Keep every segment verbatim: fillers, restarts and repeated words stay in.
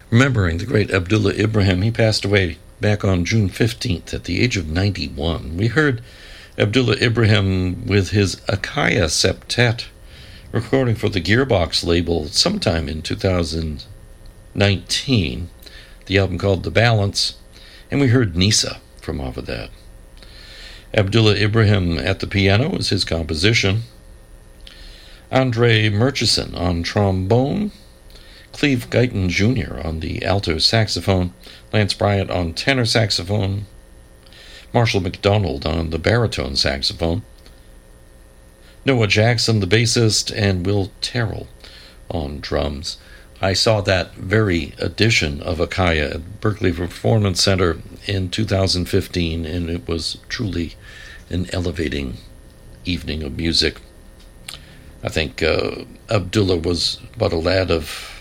Remembering the great Abdullah Ibrahim, he passed away back on June fifteenth at the age of ninety-one. We heard Abdullah Ibrahim with his Akaya Septet, recording for the Gearbox label sometime in two thousand nineteen, the album called The Balance, and we heard Nisa from off of that. Abdullah Ibrahim at the piano was his composition. Andre Murchison on trombone, Cleve Guyton Junior on the alto saxophone, Lance Bryant on tenor saxophone, Marshall McDonald on the baritone saxophone, Noah Jackson, the bassist, and Will Terrell on drums. I saw that very edition of Akaya at Berkeley Performance Center in two thousand fifteen, and it was truly an elevating evening of music. I think uh, Abdullah was but a lad of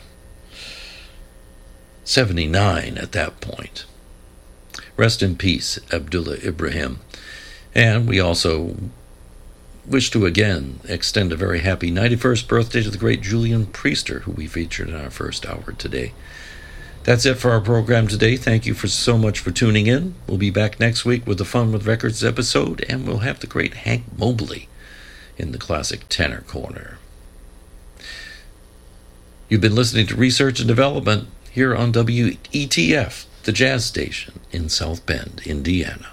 seventy-nine at that point. Rest in peace, Abdullah Ibrahim. And we also wish to again extend a very happy ninety-first birthday to the great Julian Priester, who we featured in our first hour today. That's it for our program today. Thank you for so much for tuning in. We'll be back next week with the Fun with Records episode, and we'll have the great Hank Mobley in the Classic Tenor Corner. You've been listening to Research and Development here on W E T F, the jazz station in South Bend, Indiana.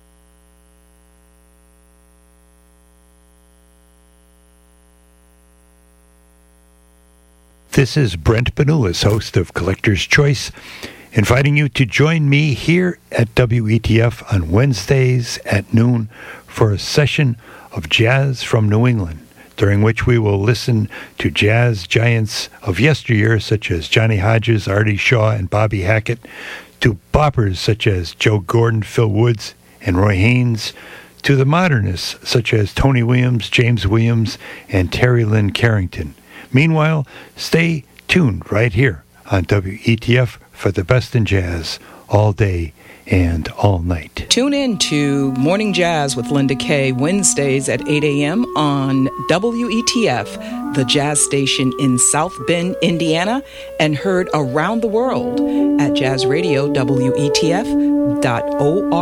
This is Brent Benulis, host of Collector's Choice, inviting you to join me here at W E T F on Wednesdays at noon for a session of jazz from New England, during which we will listen to jazz giants of yesteryear such as Johnny Hodges, Artie Shaw, and Bobby Hackett, to boppers such as Joe Gordon, Phil Woods, and Roy Haynes, to the modernists such as Tony Williams, James Williams, and Terry Lynn Carrington. Meanwhile, stay tuned right here on W E T F for the best in jazz all day and all night. Tune in to Morning Jazz with Linda Kay, Wednesdays at eight a.m. on W E T F, the jazz station in South Bend, Indiana, and heard around the world at jazz radio W E T F dot org.